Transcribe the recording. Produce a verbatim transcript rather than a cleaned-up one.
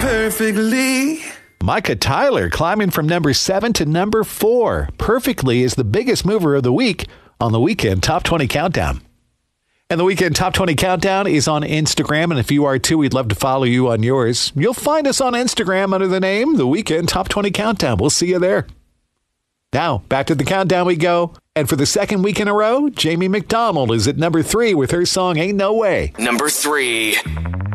perfectly. Micah Tyler climbing from number seven to number four. Perfectly is the biggest mover of the week on the Weekend Top twenty Countdown. And the Weekend Top twenty Countdown is on Instagram. And if you are too, we'd love to follow you on yours. You'll find us on Instagram under the name The Weekend Top twenty Countdown. We'll see you there. Now, back to the countdown we go. And for the second week in a row, Jamie McDonald is at number three with her song Ain't No Way. Number three.